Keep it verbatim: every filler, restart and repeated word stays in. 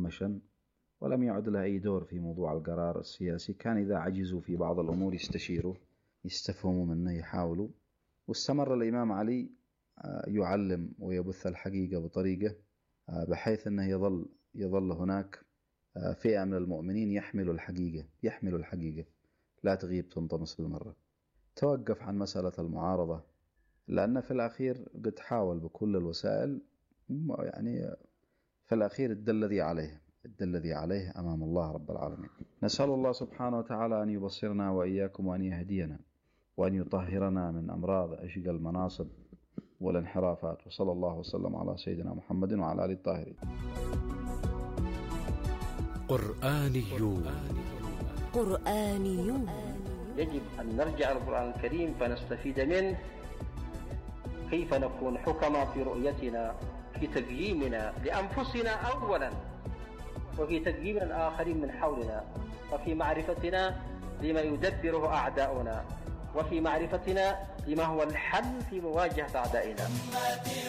مهمشا ولم يعد له أي دور في موضوع القرار السياسي. كان إذا عجزوا في بعض الأمور يستشيروا، يستفهموا منه، يحاولوا. واستمر الإمام علي يعلم ويبث الحقيقة بطريقة بحيث أنه يظل يظل هناك فئة من المؤمنين يحملوا الحقيقة يحملوا الحقيقة لا تغيب تنطمس بالمرة. توقف عن مسألة المعارضة، لأن في الأخير قد حاول بكل الوسائل، يعني في الأخير الدل الذي عليه الدل الذي عليه أمام الله رب العالمين. نسأل الله سبحانه وتعالى أن يبصرنا وإياكم وأن يهدينا وأن يطهرنا من أمراض أشقى المناصب والانحرافات. وصلى الله وسلم على سيدنا محمد وعلى آله الطاهرين. قرآنيون قرآنيون يجب أن نرجع للقرآن الكريم فنستفيد منه كيف نكون حكما في رؤيتنا، في تقييمنا لأنفسنا أولا، وفي تقييم الآخرين من حولنا، وفي معرفتنا لما يدبره أعداؤنا، وفي معرفتنا لما هو الحل في مواجهة أعدائنا.